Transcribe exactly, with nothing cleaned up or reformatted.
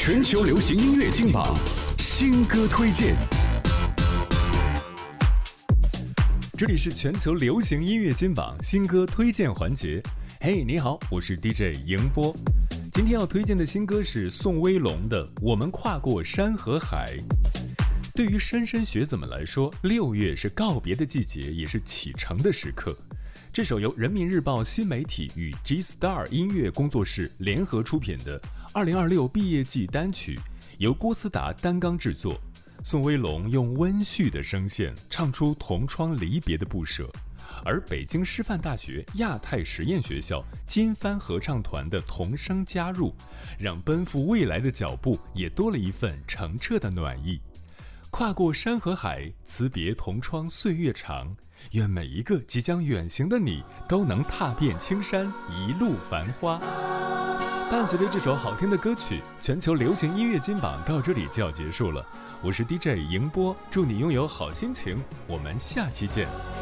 全球流行音乐金榜新歌推荐。这里是全球流行音乐金榜新歌推荐环节。嘿，你好，我是 D J 迎波。今天要推荐的新歌是宋威龙的《我们跨过山和海》。对于莘莘学子们来说，六月是告别的季节，也是启程的时刻。这首由人民日报新媒体与 G Star 音乐工作室联合出品的二零二六毕业季单曲，由郭思达担纲制作。宋威龙用温煦的声线唱出同窗离别的不舍，而北京师范大学亚太实验学校金帆合唱团的童声加入，让奔赴未来的脚步也多了一份澄澈的暖意。跨过山和海，辞别同窗岁月长，愿每一个即将远行的你都能踏遍青山，一路繁花。伴随着这首好听的歌曲，全球流行音乐金榜到这里就要结束了。我是 D J 迎波，祝你拥有好心情，我们下期见。